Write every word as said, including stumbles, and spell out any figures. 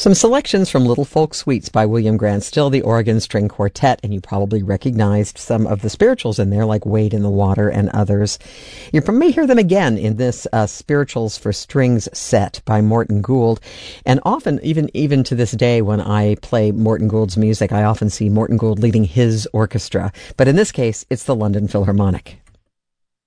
Some selections from Little Folk Suites by William Grant Still, the Oregon String Quartet, and you probably recognized some of the spirituals in there, like Wade in the Water and others. You may hear them again in this uh, Spirituals for Strings set by Morton Gould, and often, even even to this day, when I play Morton Gould's music, I often see Morton Gould leading his orchestra, but in this case, it's the London Philharmonic.